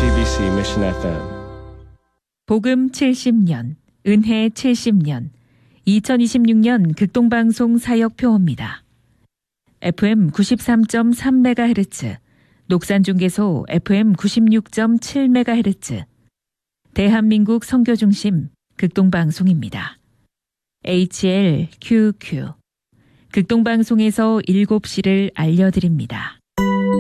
GBC Mission FM. 복음 70년, 은혜 70년, 2026년 극동방송 사역표입니다. FM 93.3MHz, 녹산중계소 FM 96.7MHz, 대한민국 선교중심 극동방송입니다. HLQQ, 극동방송에서 7시를 알려드립니다.